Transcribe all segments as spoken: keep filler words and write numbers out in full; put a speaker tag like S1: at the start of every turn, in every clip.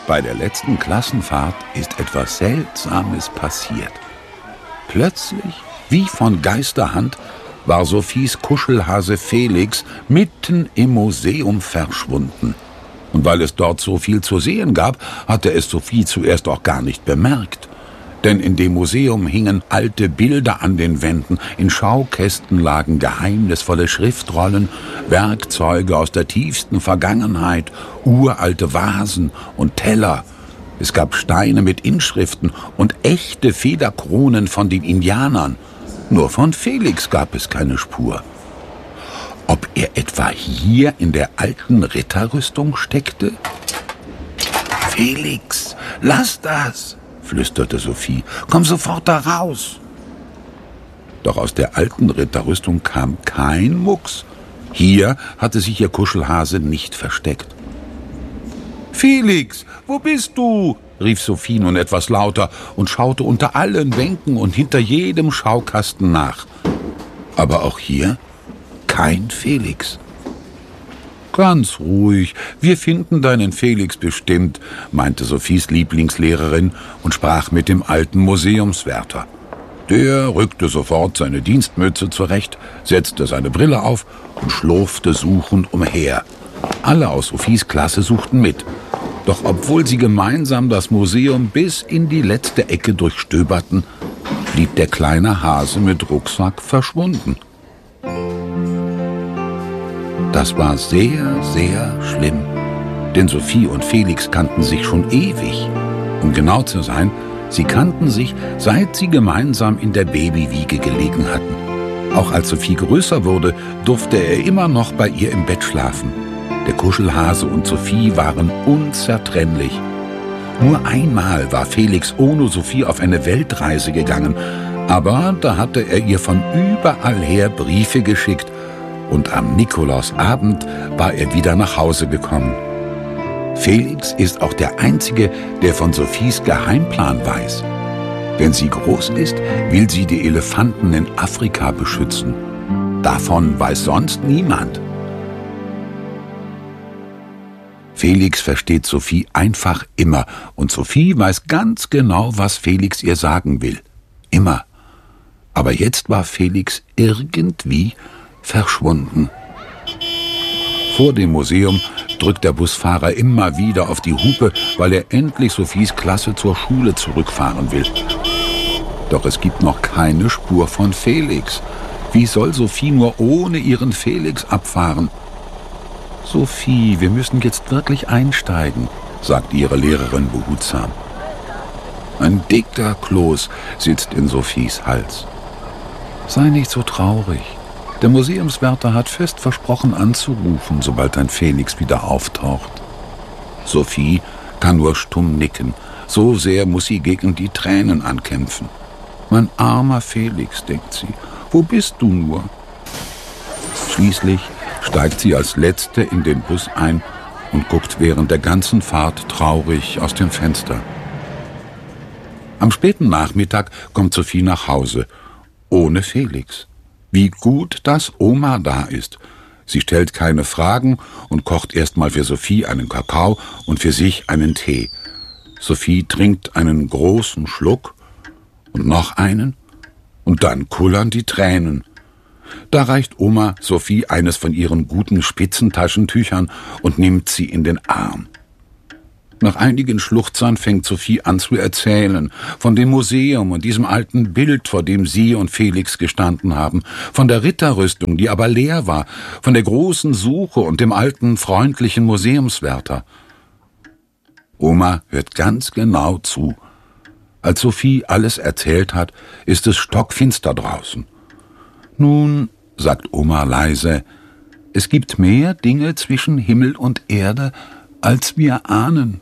S1: Bei der letzten Klassenfahrt ist etwas Seltsames passiert. Plötzlich, wie von Geisterhand, war Sophies Kuschelhase Felix mitten im Museum verschwunden. Und weil es dort so viel zu sehen gab, hatte es Sophie zuerst auch gar nicht bemerkt. Denn in dem Museum hingen alte Bilder an den Wänden, in Schaukästen lagen geheimnisvolle Schriftrollen, Werkzeuge aus der tiefsten Vergangenheit, uralte Vasen und Teller. Es gab Steine mit Inschriften und echte Federkronen von den Indianern. Nur von Felix gab es keine Spur. Ob er etwa hier in der alten Ritterrüstung steckte? »Felix, lass das«, flüsterte Sophie. »Komm sofort da raus!« Doch aus der alten Ritterrüstung kam kein Mucks. Hier hatte sich ihr Kuschelhase nicht versteckt. »Felix, wo bist du?« rief Sophie nun etwas lauter und schaute unter allen Bänken und hinter jedem Schaukasten nach. Aber auch hier kein Felix. »Ganz ruhig, wir finden deinen Felix bestimmt«, meinte Sophies Lieblingslehrerin und sprach mit dem alten Museumswärter. Der rückte sofort seine Dienstmütze zurecht, setzte seine Brille auf und schlurfte suchend umher. Alle aus Sophies Klasse suchten mit. Doch obwohl sie gemeinsam das Museum bis in die letzte Ecke durchstöberten, blieb der kleine Hase mit Rucksack verschwunden. Das war sehr, sehr schlimm, denn Sophie und Felix kannten sich schon ewig. Um genau zu sein, sie kannten sich, seit sie gemeinsam in der Babywiege gelegen hatten. Auch als Sophie größer wurde, durfte er immer noch bei ihr im Bett schlafen. Der Kuschelhase und Sophie waren unzertrennlich. Nur einmal war Felix ohne Sophie auf eine Weltreise gegangen, aber da hatte er ihr von überall her Briefe geschickt und am Nikolausabend war er wieder nach Hause gekommen. Felix ist auch der Einzige, der von Sophies Geheimplan weiß. Wenn sie groß ist, will sie die Elefanten in Afrika beschützen. Davon weiß sonst niemand. Felix versteht Sophie einfach immer und Sophie weiß ganz genau, was Felix ihr sagen will. Immer. Aber jetzt war Felix irgendwie verschwunden. Vor dem Museum drückt der Busfahrer immer wieder auf die Hupe, weil er endlich Sophies Klasse zur Schule zurückfahren will. Doch es gibt noch keine Spur von Felix. Wie soll Sophie nur ohne ihren Felix abfahren? »Sophie, wir müssen jetzt wirklich einsteigen«, sagt ihre Lehrerin behutsam. Ein dicker Kloß sitzt in Sophies Hals. »Sei nicht so traurig. Der Museumswärter hat fest versprochen anzurufen, sobald dein Felix wieder auftaucht.« Sophie kann nur stumm nicken. So sehr muss sie gegen die Tränen ankämpfen. »Mein armer Felix«, denkt sie, »wo bist du nur?« Schließlich steigt sie als Letzte in den Bus ein und guckt während der ganzen Fahrt traurig aus dem Fenster. Am späten Nachmittag kommt Sophie nach Hause, ohne Felix. Wie gut, dass Oma da ist. Sie stellt keine Fragen und kocht erstmal für Sophie einen Kakao und für sich einen Tee. Sophie trinkt einen großen Schluck und noch einen und dann kullern die Tränen. Da reicht Oma Sophie eines von ihren guten Spitzentaschentüchern und nimmt sie in den Arm. Nach einigen Schluchzern fängt Sophie an zu erzählen, von dem Museum und diesem alten Bild, vor dem sie und Felix gestanden haben, von der Ritterrüstung, die aber leer war, von der großen Suche und dem alten, freundlichen Museumswärter. Oma hört ganz genau zu. Als Sophie alles erzählt hat, ist es stockfinster draußen. »Nun«, sagt Oma leise, »es gibt mehr Dinge zwischen Himmel und Erde, als wir ahnen.«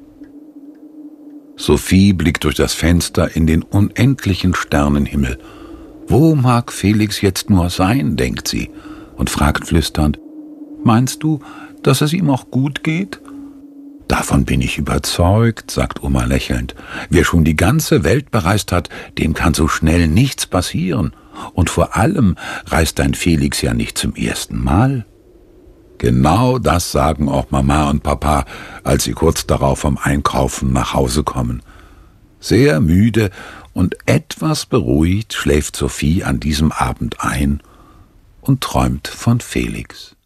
S1: Sophie blickt durch das Fenster in den unendlichen Sternenhimmel. »Wo mag Felix jetzt nur sein?«, denkt sie und fragt flüsternd, »Meinst du, dass es ihm auch gut geht?« »Davon bin ich überzeugt«, sagt Oma lächelnd. »Wer schon die ganze Welt bereist hat, dem kann so schnell nichts passieren. Und vor allem reist dein Felix ja nicht zum ersten Mal.« Genau das sagen auch Mama und Papa, als sie kurz darauf vom Einkaufen nach Hause kommen. Sehr müde und etwas beruhigt schläft Sophie an diesem Abend ein und träumt von Felix.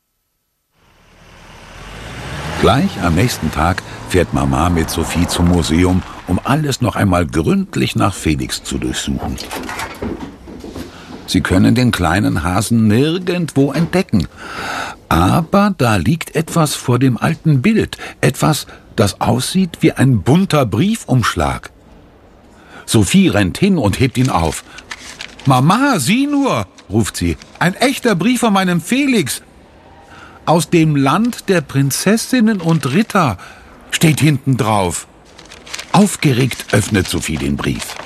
S1: Gleich am nächsten Tag fährt Mama mit Sophie zum Museum, um alles noch einmal gründlich nach Felix zu durchsuchen. Sie können den kleinen Hasen nirgendwo entdecken. Aber da liegt etwas vor dem alten Bild, etwas, das aussieht wie ein bunter Briefumschlag. Sophie rennt hin und hebt ihn auf. »Mama, sieh nur«, ruft sie, »ein echter Brief von meinem Felix. Aus dem Land der Prinzessinnen und Ritter steht hinten drauf.« Aufgeregt öffnet Sophie den Brief.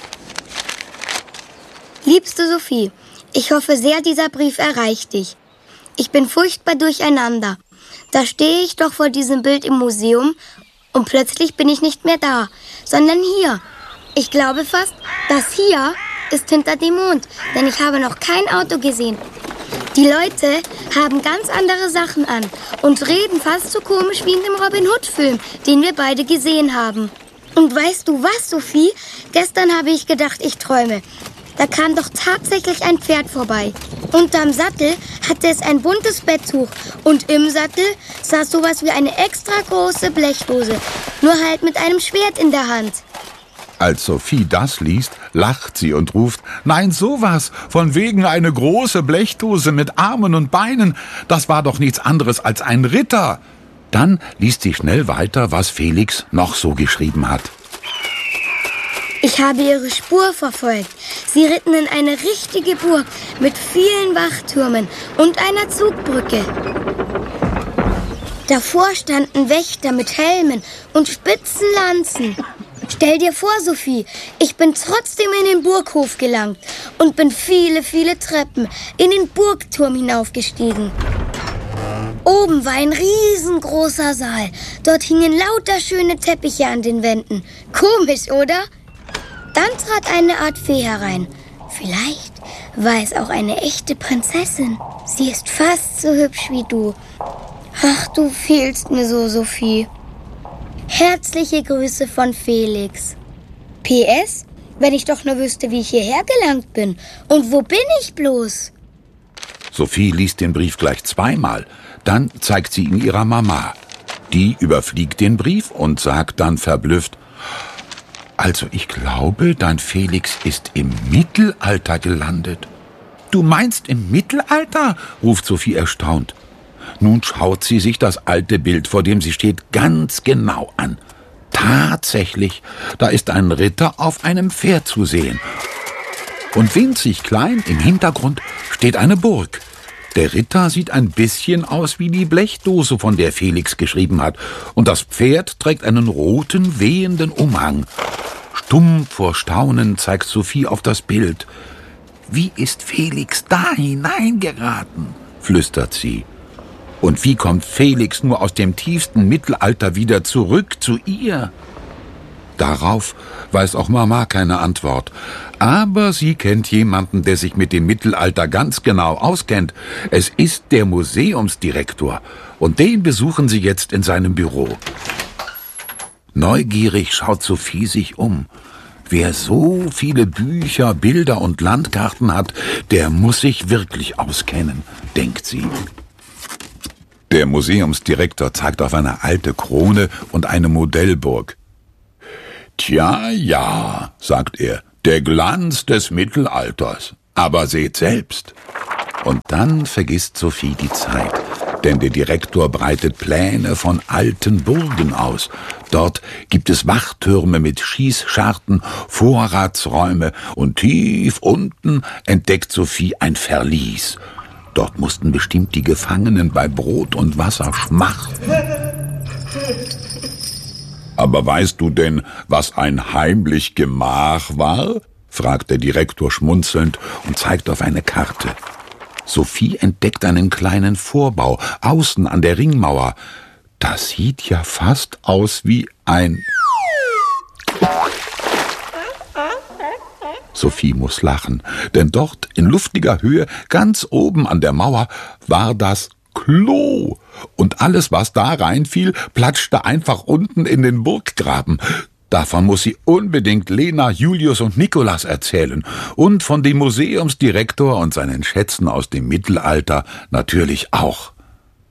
S2: Liebste Sophie, ich hoffe sehr, dieser Brief erreicht dich. Ich bin furchtbar durcheinander. Da stehe ich doch vor diesem Bild im Museum und plötzlich bin ich nicht mehr da, sondern hier. Ich glaube fast, das hier ist hinter dem Mond, denn ich habe noch kein Auto gesehen. Die Leute haben ganz andere Sachen an und reden fast so komisch wie in dem Robin Hood-Film, den wir beide gesehen haben. Und weißt du was, Sophie? Gestern habe ich gedacht, ich träume. Da kam doch tatsächlich ein Pferd vorbei. Unterm Sattel hatte es ein buntes Betttuch und im Sattel saß sowas wie eine extra große Blechdose, nur halt mit einem Schwert in der Hand.
S1: Als Sophie das liest, lacht sie und ruft, »Nein, sowas, von wegen eine große Blechdose mit Armen und Beinen, das war doch nichts anderes als ein Ritter.« Dann liest sie schnell weiter, was Felix noch so geschrieben hat.
S2: Ich habe ihre Spur verfolgt. Sie ritten in eine richtige Burg mit vielen Wachtürmen und einer Zugbrücke. Davor standen Wächter mit Helmen und spitzen Lanzen. Stell dir vor, Sophie, ich bin trotzdem in den Burghof gelangt und bin viele, viele Treppen in den Burgturm hinaufgestiegen. Oben war ein riesengroßer Saal. Dort hingen lauter schöne Teppiche an den Wänden. Komisch, oder? Dann trat eine Art Fee herein. Vielleicht war es auch eine echte Prinzessin. Sie ist fast so hübsch wie du. Ach, du fehlst mir so, Sophie. Herzliche Grüße von Felix. P S, wenn ich doch nur wüsste, wie ich hierher gelangt bin. Und wo bin ich bloß?
S1: Sophie liest den Brief gleich zweimal. Dann zeigt sie ihn ihrer Mama. Die überfliegt den Brief und sagt dann verblüfft, »Also ich glaube, dein Felix ist im Mittelalter gelandet.« »Du meinst im Mittelalter?« ruft Sophie erstaunt. Nun schaut sie sich das alte Bild, vor dem sie steht, ganz genau an. Tatsächlich, da ist ein Ritter auf einem Pferd zu sehen. Und winzig klein im Hintergrund steht eine Burg. Der Ritter sieht ein bisschen aus wie die Blechdose, von der Felix geschrieben hat. Und das Pferd trägt einen roten, wehenden Umhang. Stumm vor Staunen zeigt Sophie auf das Bild. »Wie ist Felix da hineingeraten?« flüstert sie. Und wie kommt Felix nur aus dem tiefsten Mittelalter wieder zurück zu ihr? Darauf weiß auch Mama keine Antwort. Aber sie kennt jemanden, der sich mit dem Mittelalter ganz genau auskennt. Es ist der Museumsdirektor. Und den besuchen sie jetzt in seinem Büro. Neugierig schaut Sophie sich um. Wer so viele Bücher, Bilder und Landkarten hat, der muss sich wirklich auskennen, denkt sie. Der Museumsdirektor zeigt auf eine alte Krone und eine Modellburg. »Tja, ja«, sagt er, »der Glanz des Mittelalters. Aber seht selbst.« Und dann vergisst Sophie die Zeit, denn der Direktor breitet Pläne von alten Burgen aus. Dort gibt es Wachtürme mit Schießscharten, Vorratsräume und tief unten entdeckt Sophie ein Verlies. Dort mussten bestimmt die Gefangenen bei Brot und Wasser schmachten. »Aber weißt du denn, was ein heimlich Gemach war?« fragt der Direktor schmunzelnd und zeigt auf eine Karte. Sophie entdeckt einen kleinen Vorbau außen an der Ringmauer. Das sieht ja fast aus wie ein... Sophie muss lachen, denn dort in luftiger Höhe, ganz oben an der Mauer, war das Klo. Und alles, was da reinfiel, platschte einfach unten in den Burggraben. Davon muss sie unbedingt Lena, Julius und Nikolas erzählen. Und von dem Museumsdirektor und seinen Schätzen aus dem Mittelalter natürlich auch.